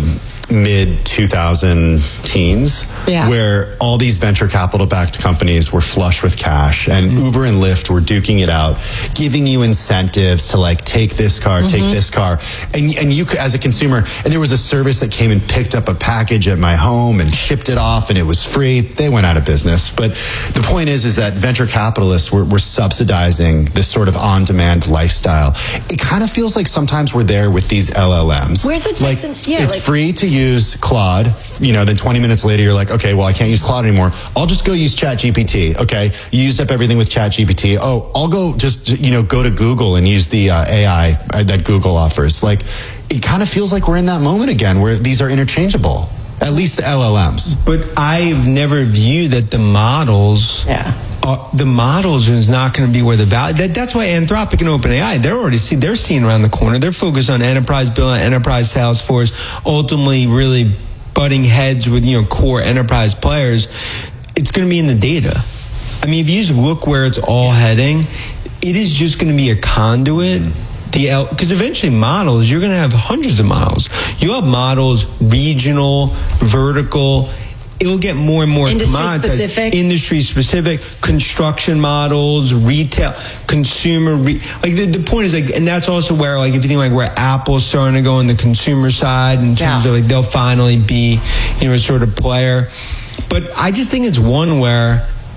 mid two thousand teens yeah. where all these venture capital backed companies were flush with cash, and mm-hmm. Uber and Lyft were duking it out, giving you incentives to like take this car, mm-hmm. take this car, and and you as a consumer, and there was a service that came and picked up a package at my home and shipped it off, and it was free. They went out of business. But the point is, is that venture capitalists were, were subsidizing this sort of on-demand lifestyle. It kind of feels like sometimes we're there with these L L Ms. Where's the checks like, and, yeah, it's like, free to use use Claude, you know, then twenty minutes later you're like, okay, well, I can't use Claude anymore. I'll just go use ChatGPT. Okay, you used up everything with ChatGPT. Oh, I'll go just, you know, go to Google and use the uh, A I that Google offers. Like, it kind of feels like we're in that moment again where these are interchangeable. At least the L L Ms. But I've never viewed that the models... Yeah. Uh, the models is not going to be where the value. That, that's why Anthropic and OpenAI, they're already see they're seeing around the corner. They're focused on enterprise building, enterprise Salesforce, ultimately really butting heads with, you know, core enterprise players. It's going to be in the data. I mean, if you just look where it's all heading, it is just going to be a conduit. The because eventually models, you're going to have hundreds of models. You have models, regional, vertical. It'll get more and more industry commoditized. specific, industry specific, construction models, retail, consumer. Re, like the, the point is, like, and that's also where, like, if you think like where Apple's starting to go on the consumer side in terms yeah. of like they'll finally be, you know, a sort of player. But I just think it's one where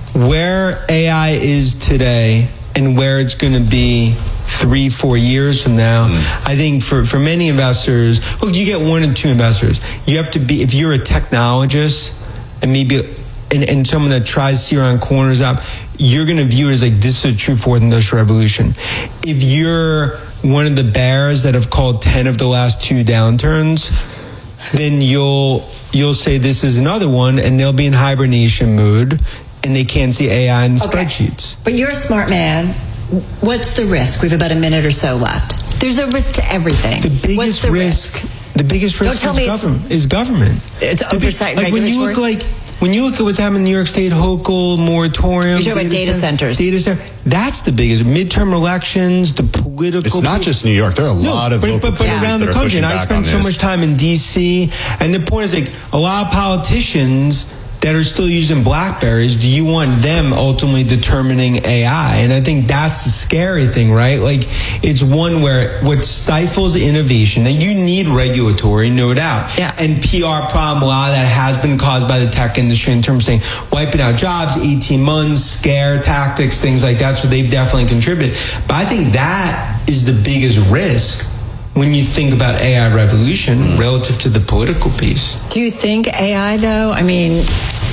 where A I is today and where it's going to be three, four years from now, mm. I think for, for many investors, look, you get one and two investors. You have to be, if you're a technologist, and maybe and, and someone that tries to see around corners up, you're going to view it as like, this is a true fourth industrial revolution. If you're one of the bears that have called ten of the last two downturns, then you'll you'll say this is another one, and they'll be in hibernation mode, and they can't see A I in Okay. spreadsheets. But you're a smart man. What's the risk? We have about a minute or so left. There's a risk to everything. The biggest What's the risk, risk? the biggest Don't risk tell is, me it's- government, is government. It's The big- oversight, like when you look regulatory? like when you look at what's happening in New York State, Hochul moratorium. You're talking about data centers. Data center. That's the biggest. Midterm elections, the political. It's not just New York. There are a No, lot of but, local but, but companies around that the are country. pushing And I back spend on so this. much time in D C, and the point is like a lot of politicians that are still using BlackBerries, do you want them ultimately determining A I? And I think that's the scary thing, right? Like, it's one where what stifles innovation, that you need regulatory, no doubt. Yeah. And P R problem, a lot of that has been caused by the tech industry in terms of saying, wiping out jobs, eighteen months, scare tactics, things like that. So they've definitely contributed. But I think that is the biggest risk when you think about A I revolution relative to the political piece. Do you think A I, though? I mean,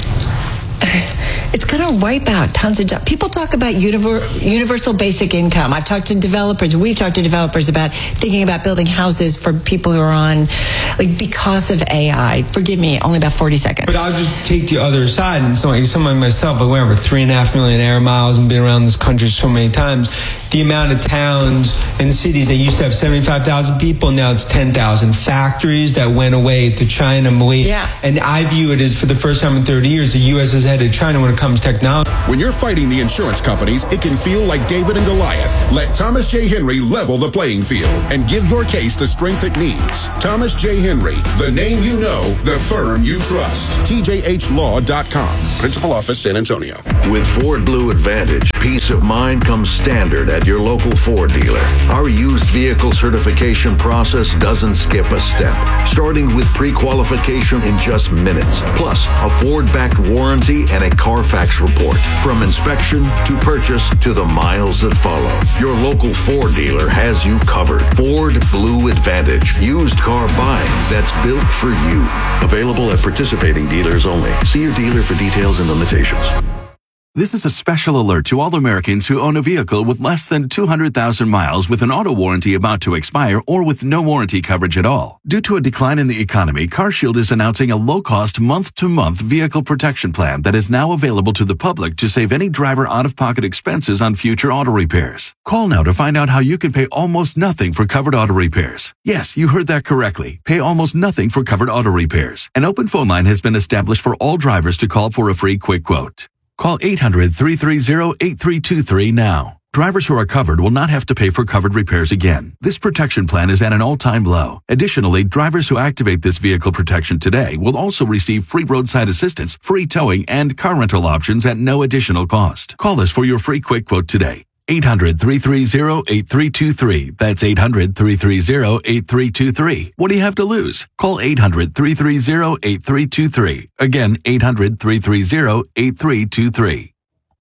it's going to wipe out tons of jobs. People talk about univer- universal basic income. I've talked to developers. We've talked to developers about thinking about building houses for people who are on, like, because of A I. Forgive me, only about forty seconds. But I'll just take the other side. And so, like someone like myself, I went over three and a half million air miles and been around this country so many times. The amount of towns and cities that used to have seventy-five thousand people, now it's ten thousand. Factories that went away to China, Malaysia. Yeah. And I view it as, for the first time in thirty years, the U S is ahead of China when it comes to technology. When you're fighting the insurance companies, it can feel like David and Goliath. Let Thomas J. Henry level the playing field and give your case the strength it needs. Thomas J. Henry, the name you know, the firm you trust. T J H law dot com. Principal Office, San Antonio. With Ford Blue Advantage, peace of mind comes standard at your local Ford dealer. Our used vehicle certification process doesn't skip a step, starting with pre-qualification in just minutes, plus a Ford-backed warranty and a Carfax report. From inspection to purchase to the miles that follow, your local Ford dealer has you covered. Ford Blue Advantage, used car buying that's built for you. Available at participating dealers only. See your dealer for details and limitations. This is a special alert to all Americans who own a vehicle with less than two hundred thousand miles with an auto warranty about to expire or with no warranty coverage at all. Due to a decline in the economy, CarShield is announcing a low-cost month-to-month vehicle protection plan that is now available to the public to save any driver out-of-pocket expenses on future auto repairs. Call now to find out how you can pay almost nothing for covered auto repairs. Yes, you heard that correctly. Pay almost nothing for covered auto repairs. An open phone line has been established for all drivers to call for a free quick quote. Call eight hundred, three three zero, eight three two three now. Drivers who are covered will not have to pay for covered repairs again. This protection plan is at an all-time low. Additionally, drivers who activate this vehicle protection today will also receive free roadside assistance, free towing, and car rental options at no additional cost. Call us for your free quick quote today. eight hundred, three three zero, eight three two three. That's eight hundred, three three zero, eight three two three. What do you have to lose? Call eight hundred, three three zero, eight three two three. Again, eight hundred, three three zero, eight three two three.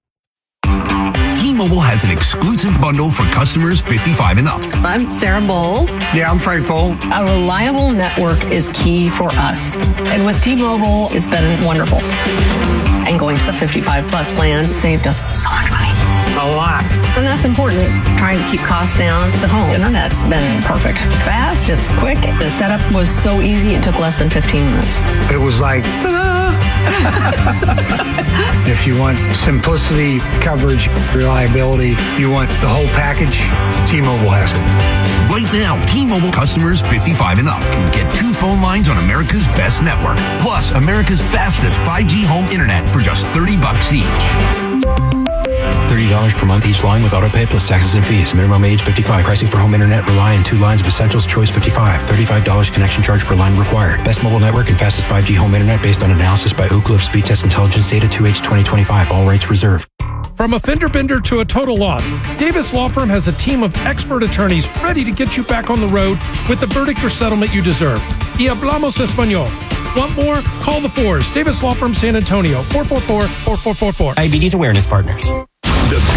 T-Mobile has an exclusive bundle for customers fifty-five and up. I'm Sarah Bowl. Yeah, I'm Frank Bowl. A reliable network is key for us. And with T-Mobile, it's been wonderful. And going to the fifty-five plus plan saved us so much money. A lot. And that's important. Trying to keep costs down. The home internet's been perfect. It's fast, it's quick. The setup was so easy, it took less than fifteen minutes. It was like, ta-da! If you want simplicity, coverage, reliability, you want the whole package, T-Mobile has it. Right now, T-Mobile customers fifty-five and up can get two phone lines on America's best network, plus America's fastest five G home internet for just thirty bucks each. thirty dollars per month each line with autopay plus taxes and fees. Minimum age fifty-five. Pricing for home internet rely on two lines of essentials. Choice fifty-five. thirty-five dollars connection charge per line required. Best mobile network and fastest five G home internet based on analysis by Ookla of Speed Test Intelligence data two H twenty twenty-five. All rates reserved. From a fender bender to a total loss, Davis Law Firm has a team of expert attorneys ready to get you back on the road with the verdict or settlement you deserve. Y hablamos español. Want more? Call the Fours. Davis Law Firm San Antonio, four four four, four four four four. Diabetes Awareness Partners. The Big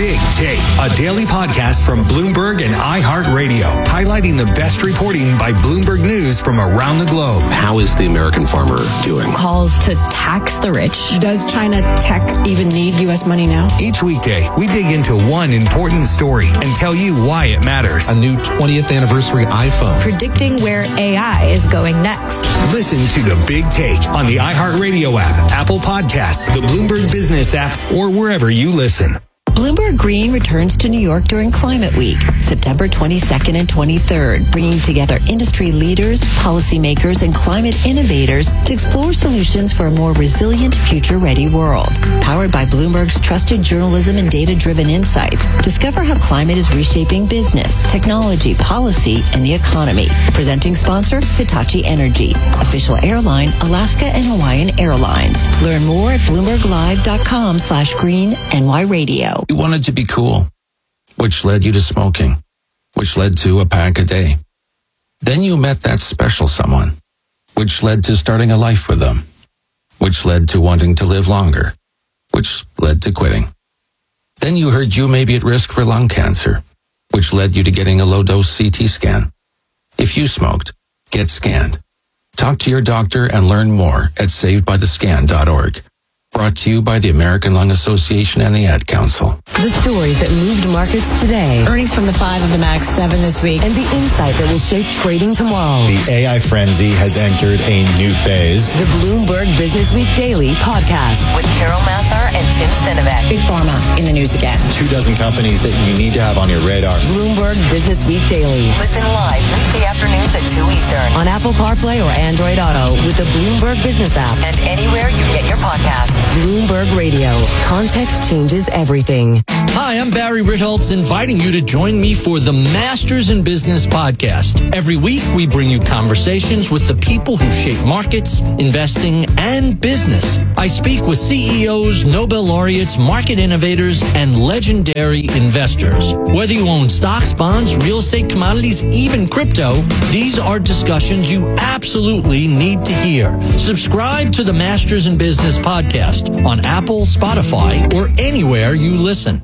Take, a daily podcast from Bloomberg and iHeartRadio, highlighting the best reporting by Bloomberg News from around the globe. How is the American farmer doing? Calls to tax the rich. Does China tech even need U S money now? Each weekday, we dig into one important story and tell you why it matters. A new twentieth anniversary iPhone. Predicting where A I is going next. Listen to The Big Take on the iHeartRadio app, Apple Podcasts, the Bloomberg Business app, or wherever you listen. Bloomberg Green returns to New York during Climate Week, September twenty-second and twenty-third, bringing together industry leaders, policymakers, and climate innovators to explore solutions for a more resilient, future-ready world. Powered by Bloomberg's trusted journalism and data-driven insights, discover how climate is reshaping business, technology, policy, and the economy. Presenting sponsor, Hitachi Energy. Official airline, Alaska and Hawaiian Airlines. Learn more at BloombergLive.com slash green NY Radio. You wanted to be cool, which led you to smoking, which led to a pack a day. Then you met that special someone, which led to starting a life with them, which led to wanting to live longer, which led to quitting. Then you heard you may be at risk for lung cancer, which led you to getting a low-dose C T scan. If you smoked, get scanned. Talk to your doctor and learn more at saved by the scan dot org. Brought to you by the American Lung Association and the Ad Council. The stories that moved markets today. Earnings from the five of the Max seven this week. And the insight that will shape trading tomorrow. The A I frenzy has entered a new phase. The Bloomberg Business Week Daily podcast with Carol Massar and Tim Stenovec. Big Pharma in the news again. Two dozen companies that you need to have on your radar. Bloomberg Business Week Daily. Listen live weekday afternoons at two Eastern on Apple CarPlay or Android Auto with the Bloomberg Business app and anywhere you get your podcasts. Bloomberg Radio. Context changes everything. Hi, I'm Barry Ritholtz, inviting you to join me for the Masters in Business podcast. Every week, we bring you conversations with the people who shape markets, investing, and business. I speak with C E Os, Nobel laureates, market innovators, and legendary investors. Whether you own stocks, bonds, real estate, commodities, even crypto, these are discussions you absolutely need to hear. Subscribe to the Masters in Business podcast on Apple, Spotify, or anywhere you listen.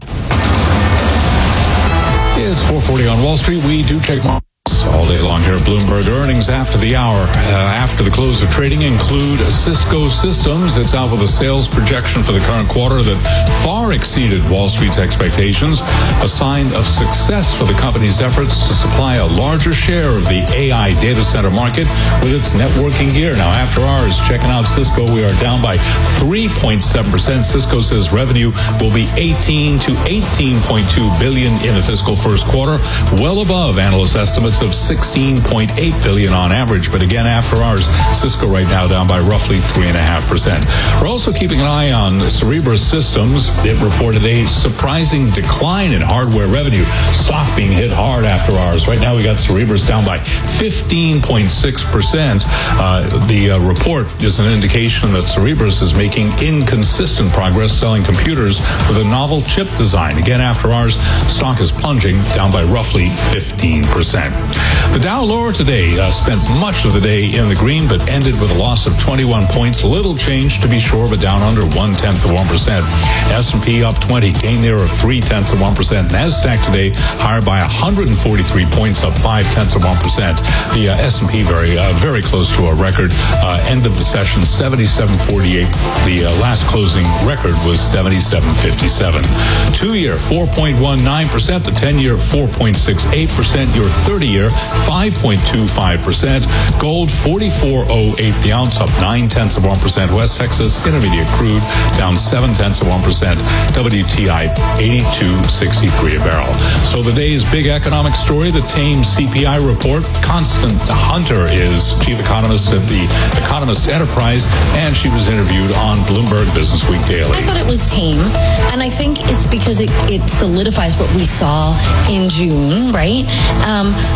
It's four forty on Wall Street. We do check markets all day long here at Bloomberg. Earnings after the hour, uh, after the close of trading, include Cisco Systems. It's out with a sales projection for the current quarter that far exceeded Wall Street's expectations, a sign of success for the company's efforts to supply a larger share of the A I data center market with its networking gear. Now, after hours, checking out Cisco, we are down by three point seven percent. Cisco says revenue will be eighteen to eighteen point two billion in the fiscal first quarter, well above analyst estimates of sixteen point eight billion on average. But again, after hours, Cisco right now down by roughly three and a half percent. We're also keeping an eye on Cerebras Systems. It reported a surprising decline in hardware revenue. Stock being hit hard after hours. Right now, we got Cerebras down by fifteen point six percent. Uh, the uh, report is an indication that Cerebras is making inconsistent progress selling computers with a novel chip design. Again, after hours, stock is plunging down by roughly fifteen percent. The Dow lower today, uh, spent much of the day in the green, but ended with a loss of twenty-one points. Little change to be sure, but down under one-tenth of one percent. S and P up twenty, gain there of three-tenths of one percent. NASDAQ today higher by one hundred forty-three points, up five-tenths of one percent. The uh, S and P very, uh, very close to a record. Uh, end of the session, seventy-seven forty-eight. The uh, last closing record was seventy-seven fifty-seven. Two-year, four point one nine percent. The ten-year, four point six eight percent. Your thirty-year, five point two five percent. Gold, forty-four oh eight the ounce, up nine-tenths of one percent. West Texas Intermediate crude down seven-tenths of one percent. W T I, eighty-two sixty-three a barrel. So the day's big economic story, the tame C P I report. Constant Hunter is chief economist at the Economist Enterprise, and she was interviewed on Bloomberg Business Week Daily. I thought it was tame, and I think it's because it, it solidifies what we saw in June, right? Um, on the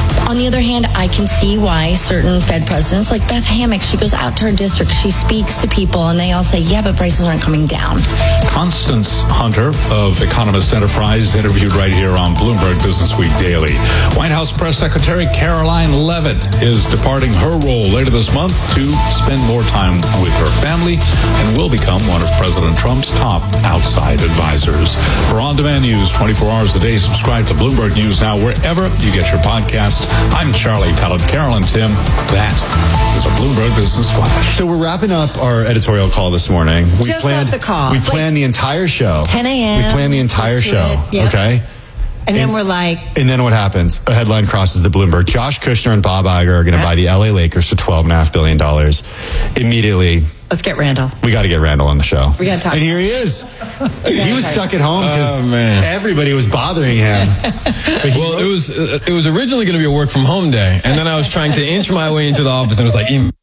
the other hand, I can see why certain Fed presidents, like Beth Hammack, she goes out to her district, she speaks to people, and they all say, yeah, but prices aren't coming down. Constance Hunter of Economist Enterprise interviewed right here on Bloomberg Business Week Daily. White House Press Secretary Caroline Leavitt is departing her role later this month to spend more time with her family and will become one of President Trump's top outside advisors. For on-demand news twenty-four hours a day, subscribe to Bloomberg News Now wherever you get your podcast. I'm Charlie Pellet. Carolyn Tim, that is a Bloomberg Business Flash. So we're wrapping up our editorial call this morning. We Just planned off the call. We It's planned like the entire show. ten a.m. We planned the entire Let's do show. it. Yep. Okay. And then we're like, And then what happens? A headline crosses the Bloomberg. Josh Kushner and Bob Iger are going to buy the L A Lakers for twelve point five billion dollars. Immediately, let's get Randall. we got to get Randall on the show. We got to talk. And here he is. He was talk. stuck at home because Oh, man. everybody was bothering him. Well, it was uh, it was originally going to be a work from home day, and then I was trying to inch my way into the office, and it was like, em-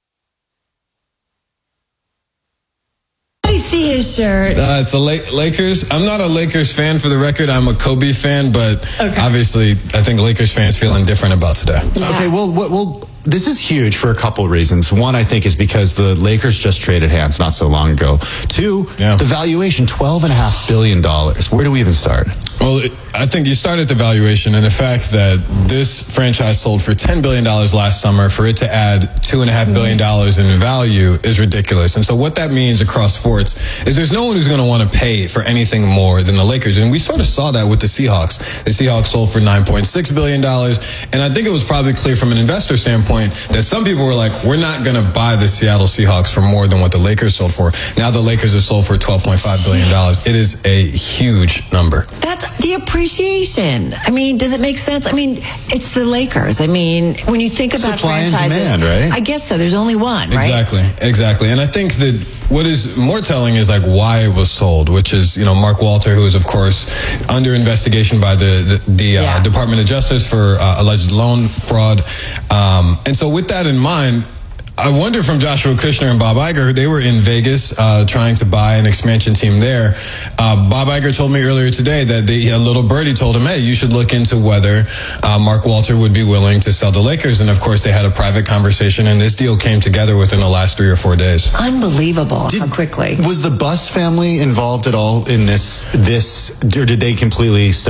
I see his shirt. uh, it's a La- Lakers. I'm not a Lakers fan, for the record. I'm a Kobe fan, but Okay. obviously, I think Lakers fans feel indifferent about today. Okay, well, what, well, this is huge for a couple of reasons. One, I think, is because the Lakers just traded hands not so long ago. Two, Yeah. the valuation, twelve point five billion dollars. Where do we even start? Well, it, I think you start at the valuation and the fact that this franchise sold for ten billion dollars last summer. For it to add two point five billion dollars in value is ridiculous. And so what that means across sports is there's no one who's going to want to pay for anything more than the Lakers. And we sort of saw that with the Seahawks. The Seahawks sold for nine point six billion dollars. And I think it was probably clear from an investor standpoint that some people were like, we're not going to buy the Seattle Seahawks for more than what the Lakers sold for. Now the Lakers are sold for twelve point five billion dollars. It is a huge number. That's the appreciation. I mean, does it make sense? I mean, it's the Lakers. I mean, when you think about Supply and franchises, demand, right? I guess so. There's only one, right? Exactly, exactly. And I think that what is more telling is like why it was sold, which is, you know, Mark Walter, who is of course under investigation by the the, the Yeah. uh, Department of Justice for uh, alleged loan fraud. Um, and so with that in mind, I wonder from Joshua Kushner and Bob Iger, they were in Vegas uh, trying to buy an expansion team there. Uh, Bob Iger told me earlier today that they, a little birdie told him, hey, you should look into whether uh, Mark Walter would be willing to sell the Lakers. And of course, they had a private conversation, and this deal came together within the last three or four days. Unbelievable how quickly. Was the Buss family involved at all in this? This, or did they completely